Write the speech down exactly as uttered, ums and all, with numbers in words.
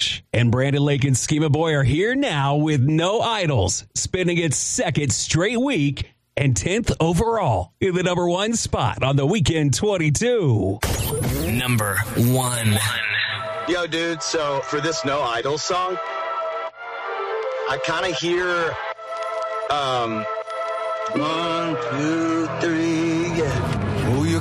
And Brandon Lake and Schema Boy are here now with No Idols, spending its second straight week and tenth overall in the number one spot on the Weekend twenty-two. Number one. Yo, dude, so for this No Idols song, I kind of hear um, one, two, three, yeah. Oh, you